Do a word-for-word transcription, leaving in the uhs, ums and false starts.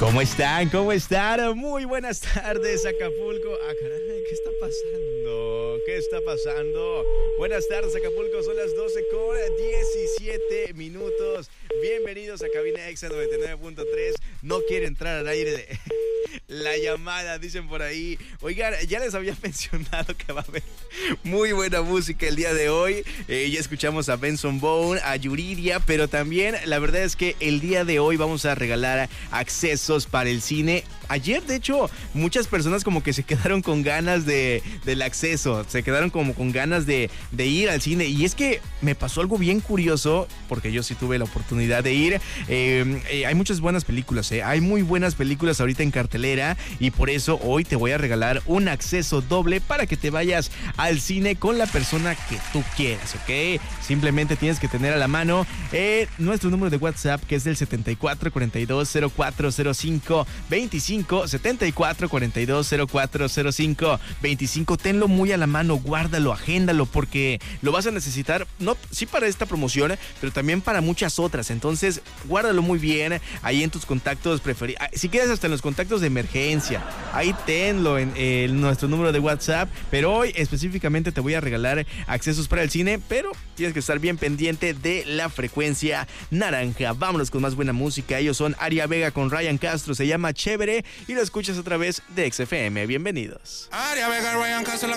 ¿Cómo están? ¿Cómo están? Muy buenas tardes, Acapulco. Ah, caray, ¿qué está pasando? ¿Qué está pasando? Buenas tardes, Acapulco. Son las doce con diecisiete minutos. Bienvenidos a Cabina Exa noventa y nueve punto tres. No quiere entrar al aire de la llamada, dicen por ahí. Oigan, ya les había mencionado que va a haber muy buena música el día de hoy. Eh, ya escuchamos a Benson Boone, a Yuridia, pero también la verdad es que el día de hoy vamos a regalar accesos para el cine. Ayer, de hecho, muchas personas como que se quedaron con ganas de, del acceso, se quedaron como con ganas de, de ir al cine. Y es que me pasó algo bien curioso, porque yo sí tuve la oportunidad de ir. Eh, eh, hay muchas buenas películas, eh. hay muy buenas películas ahorita en cartelera, y por eso hoy te voy a regalar un acceso doble para que te vayas al cine con la persona que tú quieras, ¿ok? Simplemente tienes que tener a la mano eh, nuestro número de WhatsApp, que es el setenta y cuatro cuarenta y dos cero cuatro cero cinco veinticinco, setenta y cuatro cuarenta y dos cero cuatro cero cinco veinticinco. Tenlo muy a la mano, guárdalo, agéndalo, porque lo vas a necesitar, no, sí para esta promoción, pero también para muchas otras. Entonces, guárdalo muy bien ahí en tus contactos preferidos. Si quieres, hasta en los contactos de emergencia, ahí tenlo en, en nuestro número de WhatsApp. Pero hoy específicamente te voy a regalar accesos para el cine, pero tienes que estar bien pendiente de la frecuencia naranja. Vámonos con más buena música. Ellos son Aria Vega con Ryan Castro, se llama Chévere, y lo escuchas a través de X F M. Bienvenidos. Aria Vega, Ryan Castro.